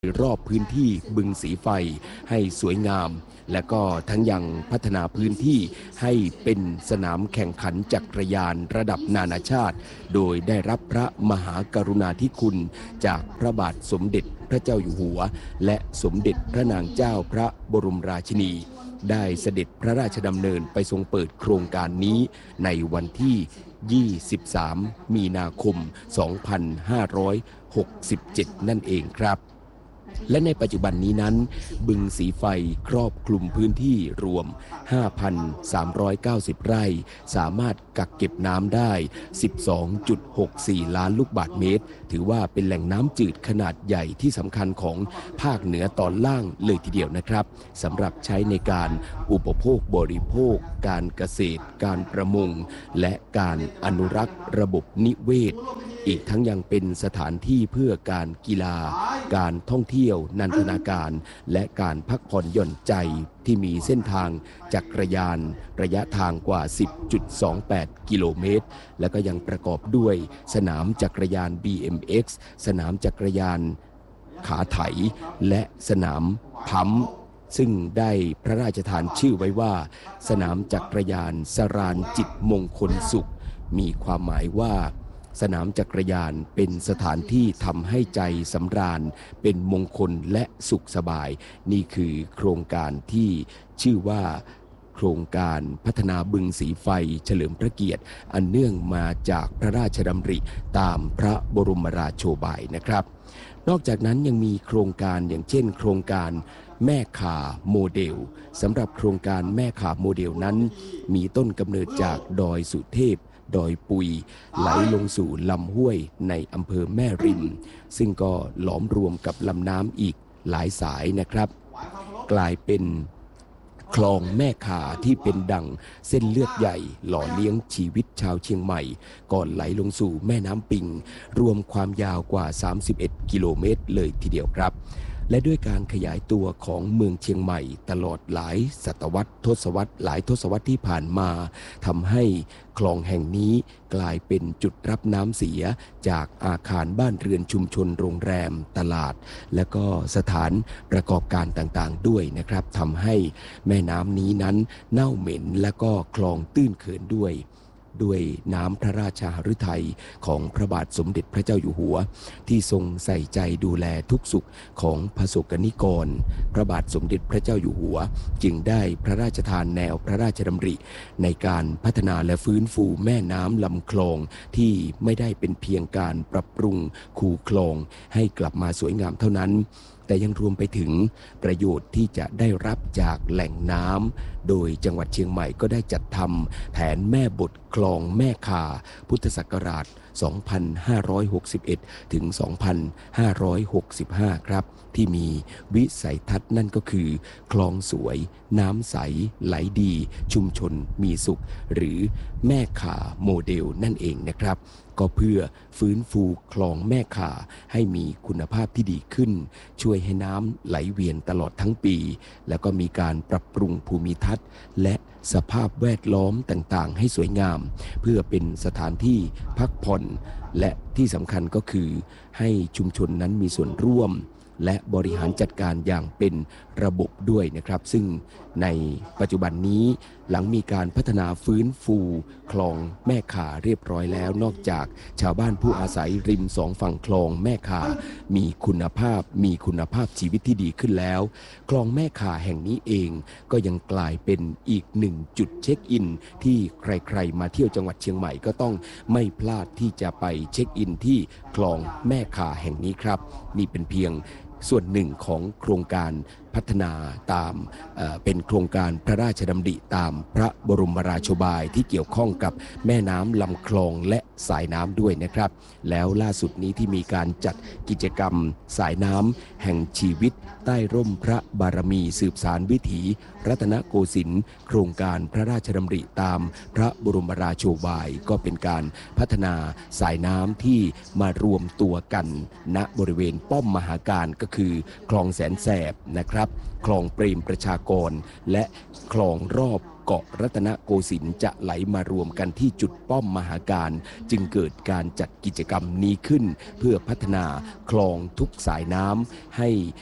รอบพื้นที่บึงสีไฟให้สวยงามและก็ทั้งยังพัฒนาพื้นที่ให้เป็นสนามแข่งขันจักรยานระดับนานาชาติโดยได้รับพระมหากรุณาธิคุณจากพระบาทสมเด็จพระเจ้าอยู่หัวและสมเด็จพระนางเจ้าพระบรมราชินีได้เสด็จพระราชดำเนินไปทรงเปิดโครงการนี้ในวันที่23 มีนาคม 2567 นั่นเองครับและในปัจจุบันนี้นั้นบึงสีไฟครอบคลุมพื้นที่รวม 5,390 ไร่สามารถกักเก็บน้ำได้ 12.64 ล้านลูกบาศก์เมตรถือว่าเป็นแหล่งน้ำจืดขนาดใหญ่ที่สำคัญของภาคเหนือตอนล่างเลยทีเดียวนะครับสำหรับใช้ในการอุปโภคบริโภคการเกษตรการประมงและการอนุรักษ์ระบบนิเวศอีกทั้งยังเป็นสถานที่เพื่อการกีฬาการท่องเที่ยวนันทนาการและการพักผ่อนหย่อนใจที่มีเส้นทางจักรยานระยะทางกว่า 10.28 กิโลเมตรและก็ยังประกอบด้วยสนามจักรยาน BMX สนามจักรยานขาไถและสนามพัมป์ซึ่งได้พระราชทานชื่อไว้ว่าสนามจักรยานสราญจิตมงคลสุขมีความหมายว่าสนามจักรยานเป็นสถานที่ทำให้ใจสำราญเป็นมงคลและสุขสบายนี่คือโครงการที่ชื่อว่าโครงการพัฒนาบึงสีไฟเฉลิมพระเกียรติอันเนื่องมาจากพระราชดำริตามพระบรมราโชบายนะครับนอกจากนั้นยังมีโครงการอย่างเช่นโครงการแม่ข่าโมเดลสำหรับโครงการแม่ข่าโมเดลนั้นมีต้นกำเนิดจากดอยสุเทพดอยปุยไหลลงสู่ลำห้วยในอำเภอแม่ริมซึ่งก็หลอมรวมกับลำน้ำอีกหลายสายนะครับกลายเป็นคลองแม่ข่าที่เป็นดั่งเส้นเลือดใหญ่หล่อเลี้ยงชีวิตชาวเชียงใหม่ก่อนไหลลงสู่แม่น้ำปิงรวมความยาวกว่า31 กิโลเมตรเลยทีเดียวครับและด้วยการขยายตัวของเมืองเชียงใหม่ตลอดหลายศตวรรษหลายทศวรรษที่ผ่านมาทำให้คลองแห่งนี้กลายเป็นจุดรับน้ำเสียจากอาคารบ้านเรือนชุมชนโรงแรมตลาดและก็สถานประกอบการต่างๆด้วยนะครับทำให้แม่น้ำนี้นั้นเน่าเหม็นและก็คลองตื้นเขินด้วยน้ำพระราชาฤทัยของพระบาทสมเด็จพระเจ้าอยู่หัวที่ทรงใส่ใจดูแลทุกสุขของประสบกนิกรพระบาทสมเด็จพระเจ้าอยู่หัวจึงได้พระราชทานแนวพระราชดำริในการพัฒนาและฟื้นฟูแม่น้ำลำคลองที่ไม่ได้เป็นเพียงการปรับปรุงคูคลองให้กลับมาสวยงามเท่านั้นแต่ยังรวมไปถึงประโยชน์ที่จะได้รับจากแหล่งน้ำโดยจังหวัดเชียงใหม่ก็ได้จัดทำแผนแม่บทคลองแม่ข่าพุทธศักราช 2561 ถึง 2565 ครับที่มีวิสัยทัศน์นั่นก็คือคลองสวยน้ำใสไหลดีชุมชนมีสุขหรือแม่ข่าโมเดลนั่นเองนะครับก็เพื่อฟื้นฟูคลองแม่ข่าให้มีคุณภาพที่ดีขึ้นช่วยให้น้ำไหลเวียนตลอดทั้งปีแล้วก็มีการปรับปรุงภูมิทัศน์และสภาพแวดล้อมต่างๆให้สวยงามเพื่อเป็นสถานที่พักผ่อนและที่สำคัญก็คือให้ชุมชนนั้นมีส่วนร่วมและบริหารจัดการอย่างเป็นระบบด้วยนะครับซึ่งในปัจจุบันนี้หลังมีการพัฒนาฟื้นฟูคลองแม่ข่าเรียบร้อยแล้วนอกจากชาวบ้านผู้อาศัยริมสองฝั่งคลองแม่ข่ามีคุณภาพชีวิตที่ดีขึ้นแล้วคลองแม่ข่าแห่งนี้เองก็ยังกลายเป็นอีกหนึ่งจุดเช็คอินที่ใครๆมาเที่ยวจังหวัดเชียงใหม่ก็ต้องไม่พลาดที่จะไปเช็คอินที่คลองแม่ข่าแห่งนี้ครับนี่เป็นเพียงส่วนหนึ่งของโครงการพัฒนาตามเป็นโครงการพระราชดำริตามพระบรมราโชบายที่เกี่ยวข้องกับแม่น้ำลำคลองและสายน้ำด้วยนะครับแล้วล่าสุดนี้ที่มีการจัดกิจกรรมสายน้ำแห่งชีวิตใต้ร่มพระบารมีสืบสานวิถีรัตนโกสินทร์โครงการพระราชดำริตามพระบรมราโชบายก็เป็นการพัฒนาสายน้ำที่มารวมตัวกันณบริเวณป้อมมหาการก็คือคลองแสนแสบนะครับคลองเปรมประชากรและคลองรอบเกาะรัตนโกสินทร์จะไหลมารวมกันที่จุดป้อมมหาการจึงเกิดการจัดกิจกรรมนี้ขึ้นเพื่อพัฒนาคลองทุกสายน้ำให้